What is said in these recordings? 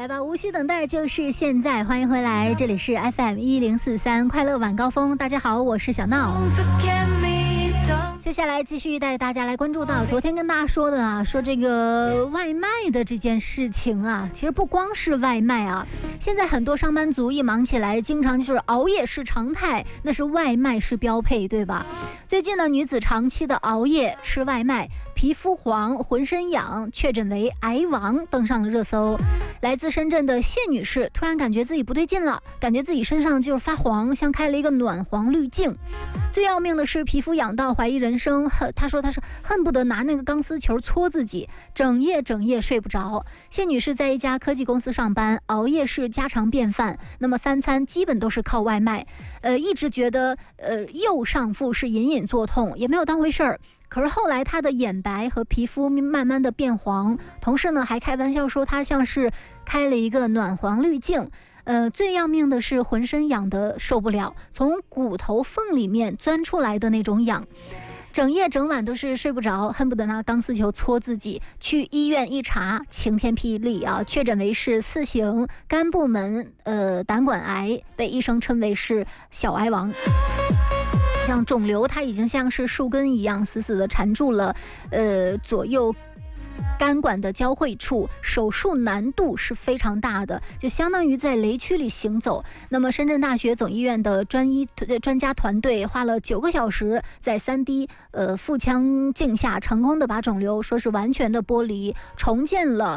来吧，无需等待，就是现在。欢迎回来，这里是 FM1043快乐晚高峰。大家好，我是小闹。接下来继续带大家来关注到昨天跟大家说的啊，说这个外卖的这件事情啊，其实不光是外卖啊，现在很多上班族一忙起来，经常就是熬夜是常态，那是外卖是标配，对吧？最近呢，女子长期的熬夜吃外卖，皮肤黄、浑身痒，确诊为癌王，登上了热搜。来自深圳的谢女士突然感觉自己不对劲了，感觉自己身上就是发黄，像开了一个暖黄滤镜。最要命的是皮肤痒到怀疑人生，她说恨不得拿那个钢丝球戳自己，整夜睡不着。谢女士在一家科技公司上班，熬夜是家常便饭，那么3餐基本都是靠外卖。一直觉得右上腹是隐隐作痛，也没有当回事儿。可是后来她的眼白和皮肤慢慢的变黄，同事呢还开玩笑说她像是开了一个暖黄滤镜。最要命的是浑身痒的受不了，从骨头缝里面钻出来的那种痒，整夜整晚都是睡不着，恨不得拿钢丝球戳自己。去医院一查，晴天霹雳啊，确诊为是4型肝部门胆管癌，被医生称为是小癌王。像肿瘤它已经像是树根一样死死的缠住了左右肝管的交汇处，手术难度是非常大的，就相当于在雷区里行走。那么深圳大学总医院的专家团队花了9个小时，在3D 腹腔镜下成功的把肿瘤说是完全的剥离，重建了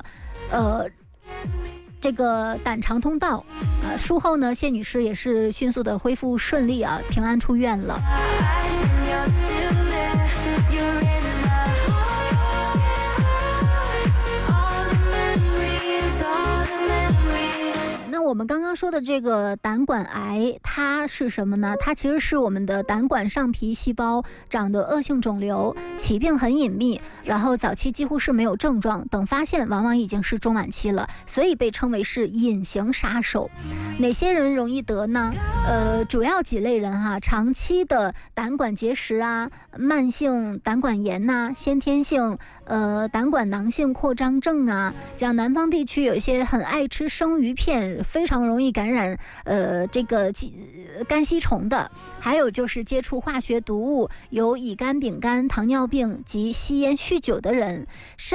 这个胆肠通道。术后呢，谢女士也是迅速的恢复顺利啊，平安出院了。那我们刚刚说的这个胆管癌，它是什么呢？它其实是我们的胆管上皮细胞长的恶性肿瘤，起病很隐秘，然后早期几乎是没有症状，等发现往往已经是中晚期了，所以被称为是隐形杀手。哪些人容易得呢？主要几类人哈，长期的胆管结石啊，慢性胆管炎呐，先天性胆管囊性扩张症啊，像南方地区有一些很爱吃生鱼片，非常容易感染这个肝吸虫的，还有就是接触化学毒物，有乙肝、丙肝、糖尿病及吸烟酗酒的人。